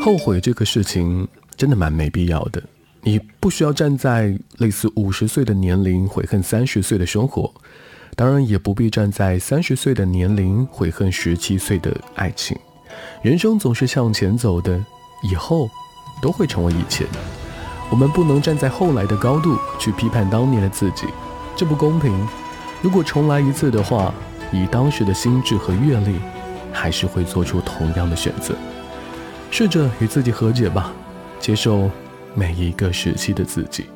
后悔这个事情真的蛮没必要的，你不需要站在类似50岁的年龄悔恨30岁的生活，当然也不必站在30岁的年龄悔恨17岁的爱情。人生总是向前走的，以后都会成为以前。我们不能站在后来的高度去批判当年的自己，这不公平。如果重来一次的话，以当时的心智和阅历，还是会做出同样的选择。试着与自己和解吧，接受每一个时期的自己。